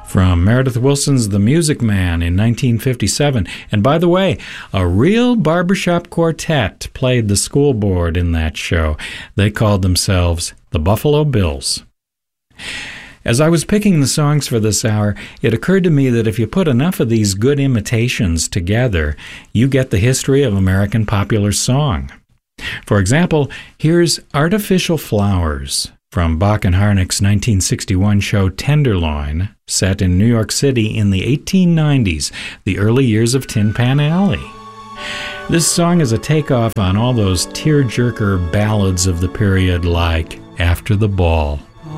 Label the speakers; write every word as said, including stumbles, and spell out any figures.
Speaker 1: from Meredith Willson's The Music Man in nineteen fifty-seven. And by the way, a real barbershop quartet played the school board in that show. They called themselves the Buffalo Bills. As I was picking the songs for this hour, it occurred to me that if you put enough of these good imitations together, you get the history of American popular song. For example, here's Artificial Flowers from Bach and Harnick's nineteen sixty-one show Tenderloin, set in New York City in the eighteen nineties, the early years of Tin Pan Alley. This song is a takeoff on all those tear-jerker ballads of the period like After the Ball.